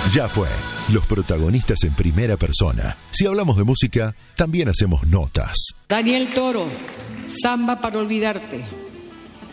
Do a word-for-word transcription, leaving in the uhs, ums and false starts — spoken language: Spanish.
Ya fue. Los protagonistas en primera persona. Si hablamos de música, también hacemos notas. Daniel Toro, Samba para olvidarte.